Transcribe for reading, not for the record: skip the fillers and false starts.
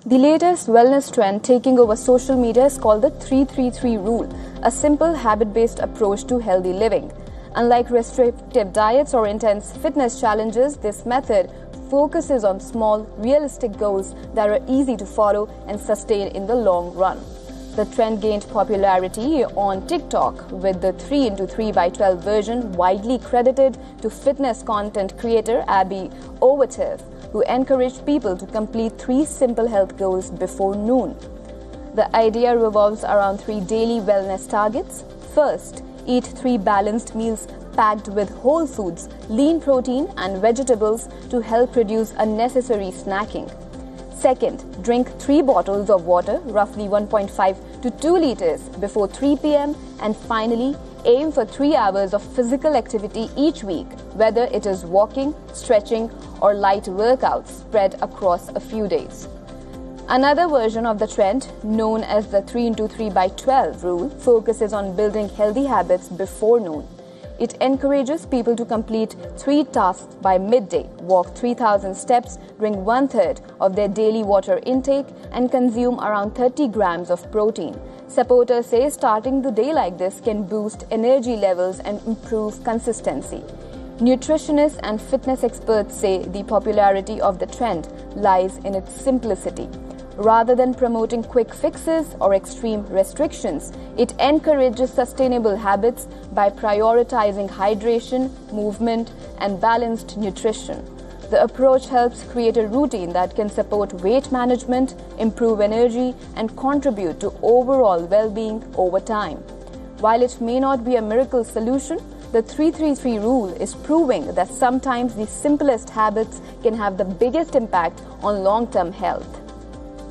The latest wellness trend taking over social media is called the 3-3-3 rule, a simple habit-based approach to healthy living. Unlike restrictive diets or intense fitness challenges, this method focuses on small, realistic goals that are easy to follow and sustain in the long run. The trend gained popularity on TikTok, with the 3x3x12 version widely credited to fitness content creator Abby Overtiff, who encouraged people to complete 3 simple health goals before noon. The idea revolves around 3 daily wellness targets. First, eat 3 balanced meals packed with whole foods, lean protein and vegetables to help reduce unnecessary snacking. Second, drink 3 bottles of water, roughly 1.5 to 2 liters, before 3 p.m. And finally, aim for 3 hours of physical activity each week, whether it is walking, stretching, or light workouts spread across a few days. Another version of the trend, known as the 3x3x12 rule, focuses on building healthy habits before noon. It encourages people to complete 3 tasks by midday, walk 3,000 steps, drink 1/3 of their daily water intake, and consume around 30 grams of protein. Supporters say starting the day like this can boost energy levels and improve consistency. Nutritionists and fitness experts say the popularity of the trend lies in its simplicity. Rather than promoting quick fixes or extreme restrictions, it encourages sustainable habits by prioritizing hydration, movement, and balanced nutrition. The approach helps create a routine that can support weight management, improve energy, and contribute to overall well-being over time. While it may not be a miracle solution, the 3-3-3 rule is proving that sometimes the simplest habits can have the biggest impact on long-term health.